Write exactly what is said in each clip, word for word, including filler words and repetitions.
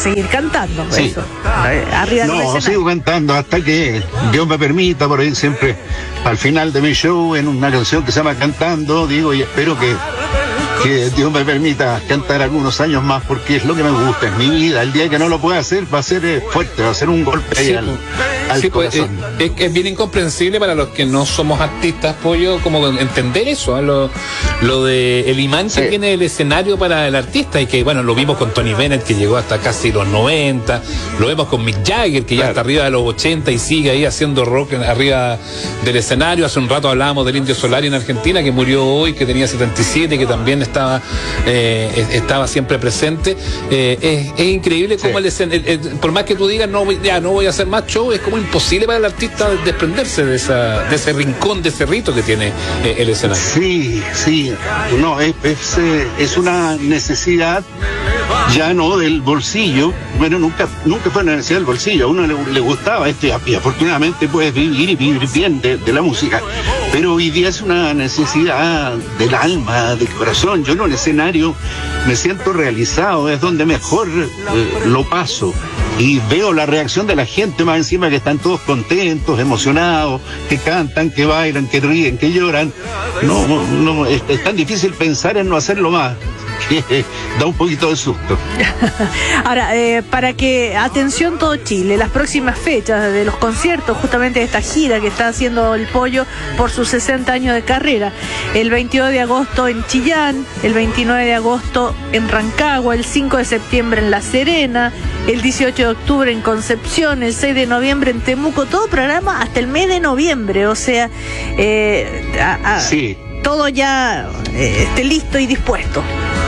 seguir cantando. Sí. Eso. Arriba no, del sigo cantando hasta que Dios me permita, por ahí siempre al final de mi show en una canción que se llama Cantando, digo, y espero que que Dios me permita cantar algunos años más, porque es lo que me gusta, es mi vida. El día que no lo pueda hacer va a ser eh, fuerte, va a ser un golpe ahí sí, al, al sí, pues, corazón. es, es bien incomprensible para los que no somos artistas, Pollo, como entender eso, ¿eh? lo, lo de el imán que sí. tiene el escenario para el artista, y que bueno, lo vimos con Tony Bennett, que llegó hasta casi los noventa, lo vemos con Mick Jagger, que claro. ya está arriba de los ochenta y sigue ahí haciendo rock en, arriba del escenario. Hace un rato hablábamos del Indio Solari en Argentina, que murió hoy, que tenía setenta y siete, que también estaba eh, estaba siempre presente. Eh, es, es increíble cómo sí. el, el, el, por más que tú digas no, ya no voy a hacer más show, es como imposible para el artista desprenderse de esa de ese rincón, de ese rito que tiene eh, el escenario. Sí, sí, no, es, es, es una necesidad ya no del bolsillo. Bueno, nunca nunca fue una necesidad del bolsillo, a uno le, le gustaba esto, y afortunadamente puedes vivir y vivir bien de, de la música, pero hoy día es una necesidad del alma, del corazón. Yo en el escenario me siento realizado, es donde mejor eh, lo paso, y veo la reacción de la gente, más encima que están todos contentos, emocionados, que cantan, que bailan, que ríen, que lloran. No, no, es, es tan difícil pensar en no hacerlo más, que da un poquito de susto. Ahora, eh, para que, atención todo Chile, las próximas fechas de los conciertos, justamente de esta gira que está haciendo el Pollo por sus sesenta años de carrera: el veintidós de agosto en Chillán, el veintinueve de agosto en Rancagua, el cinco de septiembre en La Serena, el dieciocho de octubre en Concepción, el seis de noviembre en Temuco. Todo programa hasta el mes de noviembre, o sea, eh, a, a, sí. todo ya eh, esté listo y dispuesto.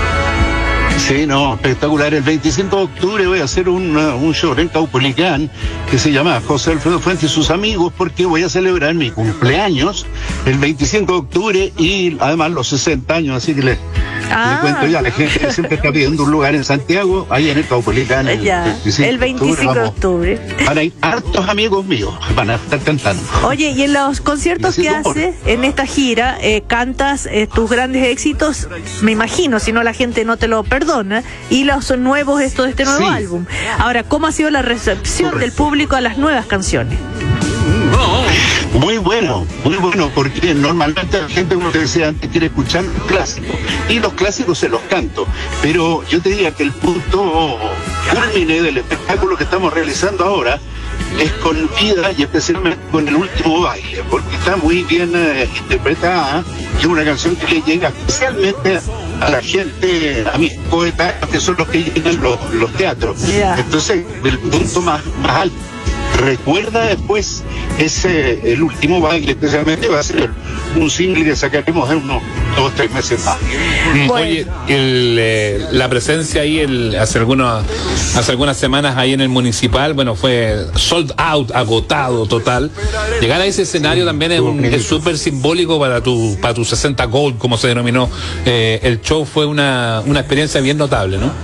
Sí, no, espectacular. El veinticinco de octubre voy a hacer un, un show en Caupolicán que se llama José Alfredo Fuentes y sus amigos, porque voy a celebrar mi cumpleaños el veinticinco de octubre y además los sesenta años, así que le, ah. le cuento ya a la gente que siempre está pidiendo un lugar en Santiago, ahí en el Caupolicán. El, ya, el veinticinco de octubre. Van a ir hartos amigos míos, van a estar cantando. Oye, y en los conciertos que haces, en esta gira, eh, cantas eh, tus grandes éxitos, me imagino, si no la gente no te lo perdona, y los nuevos, esto de este nuevo sí. álbum. Ahora, ¿cómo ha sido la recepción Correcto. del público a las nuevas canciones? Muy bueno, muy bueno, porque normalmente la gente, como te decía antes, quiere escuchar los clásicos, y los clásicos se los canto, pero yo te diría que el punto culmine del espectáculo que estamos realizando ahora es con vida, y especialmente con el último baile, porque está muy bien eh, interpretada, y es una canción que le llega especialmente a la gente, a mis poetas, que son los que llenan los, los teatros. Yeah. Entonces, el punto más, más alto. Recuerda después ese el último baile, especialmente va a ser un single que sacaremos en unos dos tres meses más. Bueno. Oye, el, eh, la presencia ahí el, hace algunas hace algunas semanas ahí en el Municipal, bueno, fue sold out, agotado total. Llegar a ese escenario sí, también es súper simbólico para tu para tu sesenta Gold, como se denominó. Eh, el show fue una, una experiencia bien notable, ¿no?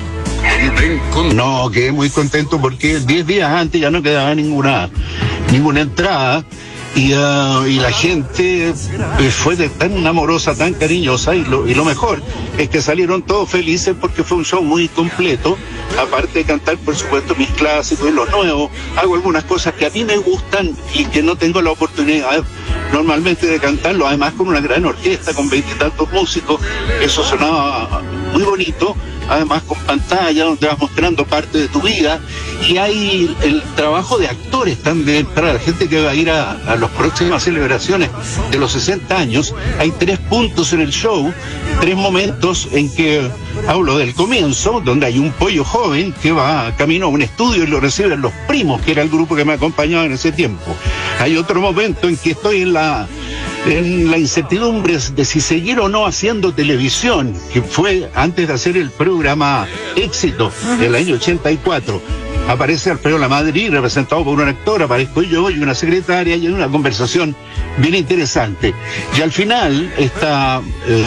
No, quedé muy contento porque diez días antes ya no quedaba ninguna ninguna entrada, y, uh, y la gente fue de tan amorosa, tan cariñosa, y lo, y lo mejor es que salieron todos felices porque fue un show muy completo. Aparte de cantar, por supuesto, mis clásicos y los nuevos, hago algunas cosas que a mí me gustan y que no tengo la oportunidad normalmente de cantarlo, además con una gran orquesta, con veintitantos músicos. Eso sonaba muy bonito, además con pantalla donde vas mostrando parte de tu vida, y hay el trabajo de actores también para la gente que va a ir a, a las próximas celebraciones de los sesenta años. Hay tres puntos en el show, tres momentos en que hablo del comienzo, donde hay un pollo joven que va camino a un estudio y lo reciben los primos, que era el grupo que me acompañaba en ese tiempo. Hay otro momento en que estoy en la en la incertidumbre de si seguir o no haciendo televisión, que fue antes de hacer el programa Éxito del año ochenta y cuatro. Aparece Alfredo Lamadrid, representado por un actor, aparezco yo y una secretaria, y hay una conversación bien interesante. Y al final está eh,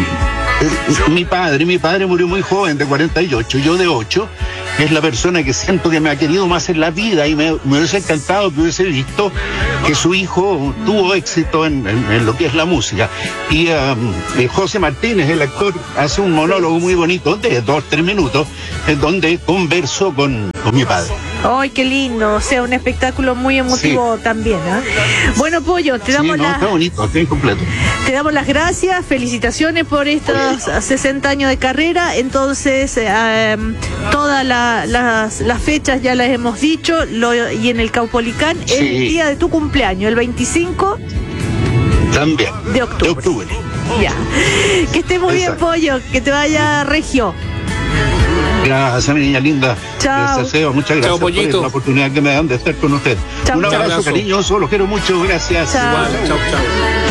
mi padre, mi padre murió muy joven, de cuarenta y ocho, yo de ocho, es la persona que siento que me ha querido más en la vida, y me, me hubiese encantado que hubiese visto que su hijo tuvo éxito en, en, en lo que es la música. Y um, José Martínez, el actor, hace un monólogo muy bonito de dos, tres minutos, en donde conversó con, con mi padre. ¡Ay, qué lindo! O sea, un espectáculo muy emotivo sí. también. ¿eh? Bueno, Pollo, te damos, sí, no, la... está bonito, está incompleto. te damos las gracias, felicitaciones por estos sesenta años de carrera. Entonces, eh, todas la, las, las fechas ya las hemos dicho, lo, y en el Caupolicán, sí. el día de tu cumpleaños, el veinticinco también de octubre. De octubre. Ya. Que estés muy Exacto. bien, Pollo, que te vaya regio. Gracias, mi niña linda. Chao. Les deseo muchas gracias Chao, por la oportunidad que me dan de estar con usted. Chao, Un abrazo, abrazo. cariñoso, los quiero mucho, gracias. Chao. Igual, chao, chao.